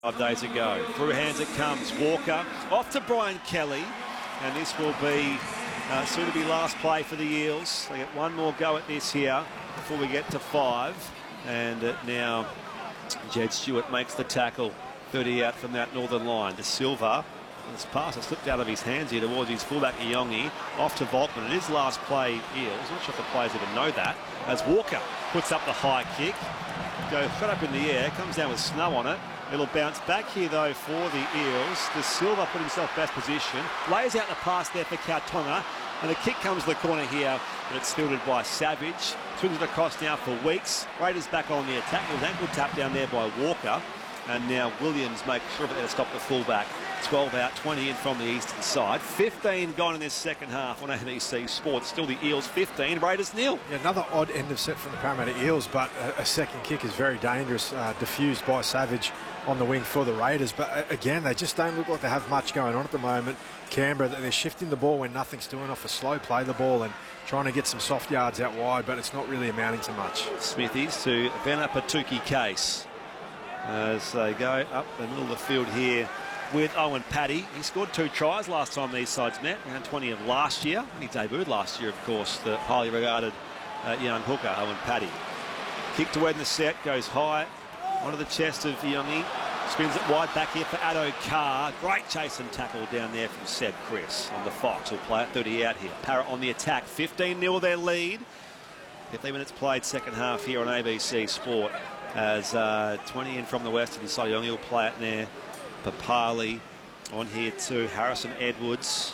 5 days ago. Through hands it comes. Walker off to Brian Kelly, and this will be soon to be last play for the Eels. They get one more go at this here before we get to 5, and now Jed Stewart makes the tackle. 30 out from that northern line. De Silva. This pass has slipped out of his hands here towards his fullback Iongi. Off to Volkman. It is last play Eels. Not sure if the players even know that. As Walker puts up the high kick. Goes shot up in the air. Comes down with snow on it. It'll bounce back here though for the Eels. De Silva put himself best position. Lays out the pass there for Kautonga. And the kick comes to the corner here. And it's fielded by Savage. Swings it across now for Weeks. Raiders back on the attack. With ankle tap down there by Walker. And now Williams makes sure that they stop the fullback. 12 out, 20 in from the eastern side. 15 gone in this second half on ABC Sports. Still the Eels 15, Raiders 0. Yeah, another odd end of set from the Parramatta Eels, but a second kick is very dangerous. Diffused by Savage on the wing for the Raiders. But again, they just don't look like they have much going on at the moment. Canberra, they're shifting the ball when nothing's doing off a slow play the ball and trying to get some soft yards out wide, but it's not really amounting to much. Smithies to Vena Patuki Case as they go up the middle of the field here with Owen Paddy. He scored 2 tries last time these sides met, around 20 of last year. He debuted last year, of course, the highly regarded young hooker, Owen Paddy. Kick to end the set, goes high onto the chest of Iongi. Spins it wide back here for Addo Carr. Great chase and tackle down there from Seb Chris on the Fox. He'll play it 30 out here. Parrot on the attack, 15-0 their lead. 15 minutes played second half here on ABC Sport as 20 in from the western side. Iongi will play it there. Papali on here too. Harrison Edwards.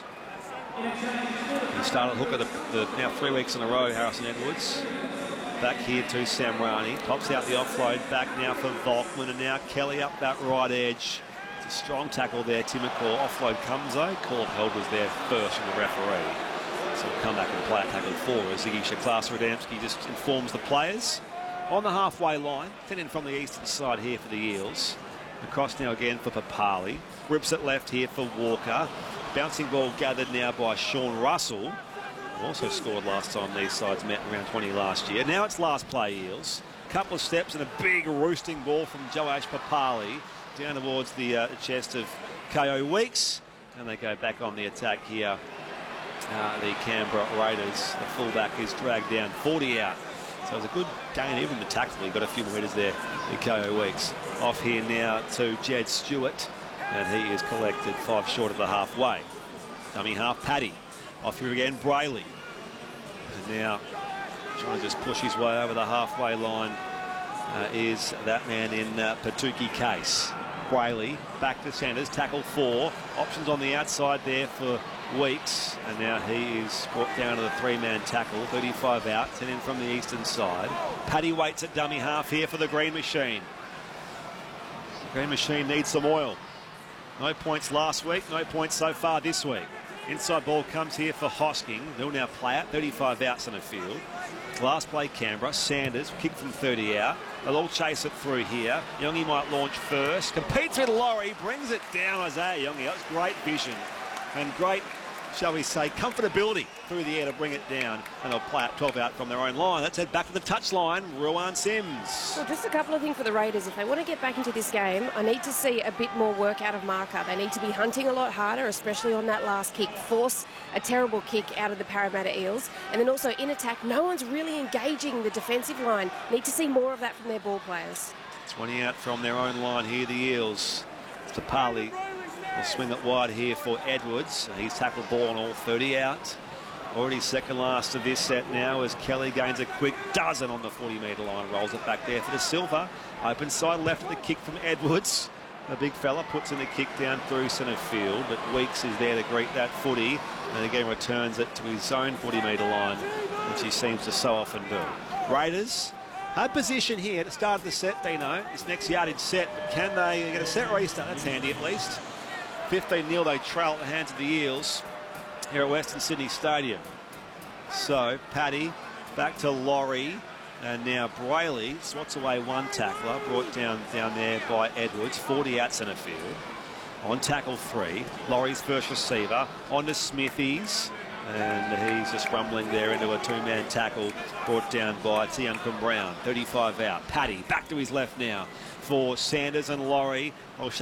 He started hooker now 3 weeks in a row, Harrison Edwards. Back here to Samrani. Pops out the offload. Back now for Volkman. And now Kelly up that right edge. It's a strong tackle there. Timokor. Offload comes though. Call held was there first from the referee. So we'll come back and play a tackle for as Ziggy Shaklas-Radamski just informs the players. On the halfway line. 10 in from the eastern side here for the Eels. Across now again for Papali. Rips it left here for Walker. Bouncing ball gathered now by Sean Russell. Also scored last time these sides met around 20 last year. Now it's last play Eels. Couple of steps and a big roosting ball from Joash Papali down towards the chest of Ko Weeks. And they go back on the attack here. The Canberra Raiders. The fullback is dragged down 40 out. So it was a good gain, even the tackle. He got a few more metres there, the Ko Weeks. Off here now to Jed Stewart, and he is collected 5 short of the halfway. Dummy half, Paddy. Off here again, Brayley. And now trying to just push his way over the halfway line is that man in Patuki Case. Brayley back to Sanders, tackle 4. Options on the outside there for Weeks, and now he is brought down to the 3-man tackle. 35 out, 10 in from the eastern side. Paddy waits at dummy half here for the Green Machine. The Green Machine needs some oil. No points last week, no points so far this week. Inside ball comes here for Hosking. They'll now play it, 35 out centre field. Last play Canberra. Sanders, kick from 30 out. They'll all chase it through here. Iongi might launch first. Competes with Laurie, brings it down. Isaiah Iongi. That was great vision and great, shall we say, comfortability through the air to bring it down. And they'll play it 12 out from their own line. Let's head back to the touchline. Ruan Sims. Well, just a couple of things for the Raiders. If they want to get back into this game, I need to see a bit more work out of marker. They need to be hunting a lot harder, especially on that last kick. Force a terrible kick out of the Parramatta Eels. And then also in attack, no one's really engaging the defensive line. Need to see more of that from their ball players. 20 out from their own line here, the Eels. Tapali will swing it wide here for Edwards. He's tackled ball on all 30 out. Already second last of this set now as Kelly gains a quick dozen on the 40-metre line. Rolls it back there for De Silva. Open side left at the kick from Edwards. The big fella puts in the kick down through centre field, but Weeks is there to greet that footy and again returns it to his own 40-metre line, which he seems to so often do. Raiders had position here at the start of the set, Dino. This next yardage set, but can they get a set restart? That's handy at least. 15-0 they trail at the hands of the Eels here at Western Sydney Stadium. So Paddy back to Laurie, and now Brayley swats away one tackler, brought down there by Edwards. 40 out centre field. On tackle 3, Laurie's first receiver, on to Smithies, and he's just rumbling there into a 2-man tackle brought down by Tiancum Brown. 35 out. Paddy back to his left now for Sanders and Laurie. Well,